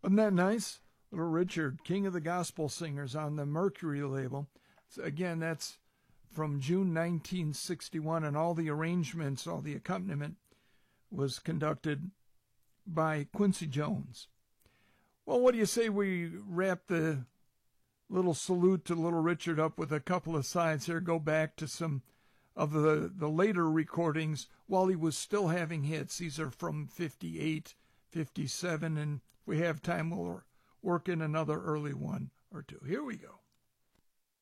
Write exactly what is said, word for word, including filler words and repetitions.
Isn't that nice? Little Richard, King of the Gospel Singers on the Mercury label. So again, that's from June nineteen sixty-one, and all the arrangements, all the accompaniment was conducted by Quincy Jones. Well, what do you say we wrap the little salute to Little Richard up with a couple of sides here, go back to some of the, the later recordings while he was still having hits. These are from fifty-eight, fifty-seven, and if we have time, we'll work in another early one or two. Here we go.